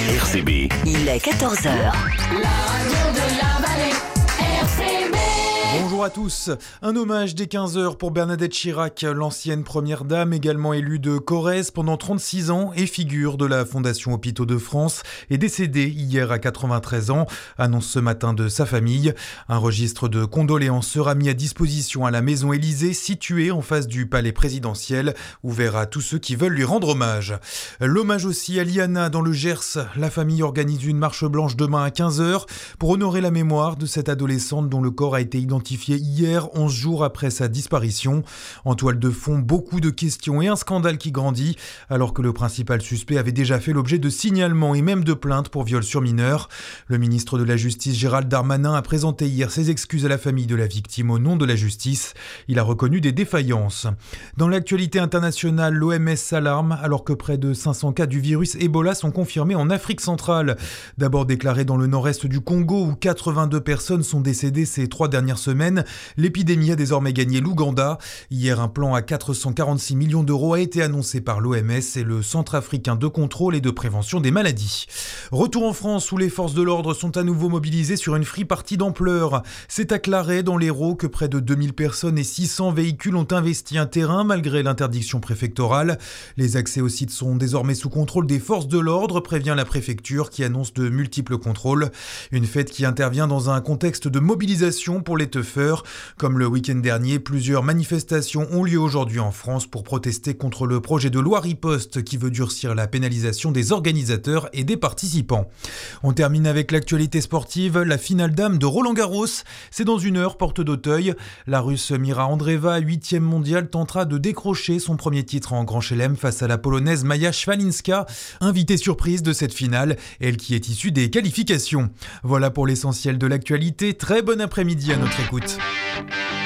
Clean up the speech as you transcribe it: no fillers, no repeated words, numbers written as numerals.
RCB. Il est 14h. La radio de la vallée, RCB. Bonjour à tous. Un hommage dès 15h pour Bernadette Chirac, l'ancienne première dame, également élue de Corrèze pendant 36 ans et figure de la Fondation Hôpitaux de France, est décédée hier à 93 ans, annonce ce matin de sa famille. Un registre de condoléances sera mis à disposition à la Maison Élysée, située en face du palais présidentiel, ouvert à tous ceux qui veulent lui rendre hommage. L'hommage aussi à Liana dans le Gers. La famille organise une marche blanche demain à 15h pour honorer la mémoire de cette adolescente dont le corps a été identifié hier, 11 jours après sa disparition. En toile de fond, beaucoup de questions et un scandale qui grandit, alors que le principal suspect avait déjà fait l'objet de signalements et même de plaintes pour viol sur mineur. Le ministre de la Justice, Gérald Darmanin, a présenté hier ses excuses à la famille de la victime au nom de la justice. Il a reconnu des défaillances. Dans l'actualité internationale, l'OMS s'alarme alors que près de 500 cas du virus Ebola sont confirmés en Afrique centrale. D'abord déclaré dans le nord-est du Congo où 82 personnes sont décédées ces 3 dernières semaines, l'épidémie a désormais gagné l'Ouganda. Hier, un plan à 446 millions d'euros a été annoncé par l'OMS et le Centre africain de contrôle et de prévention des maladies. Retour en France où les forces de l'ordre sont à nouveau mobilisées sur une free-party d'ampleur. C'est à Claret, dans l'Hérault, que près de 2000 personnes et 600 véhicules ont investi un terrain malgré l'interdiction préfectorale. Les accès au site sont désormais sous contrôle des forces de l'ordre, prévient la préfecture qui annonce de multiples contrôles. Une fête qui intervient dans un contexte de mobilisation pour les teufeurs. Comme le week-end dernier, plusieurs manifestations ont lieu aujourd'hui en France pour protester contre le projet de loi riposte qui veut durcir la pénalisation des organisateurs et des participants. On termine avec l'actualité sportive. La finale dame de Roland-Garros, c'est dans 1 heure, porte d'Auteuil. La Russe Mira Andreeva, 8e mondiale, tentera de décrocher son premier titre en Grand Chelem face à la Polonaise Maja Szwalinska, invitée surprise de cette finale, elle qui est issue des qualifications. Voilà pour l'essentiel de l'actualité. Très bon après-midi à notre écoute.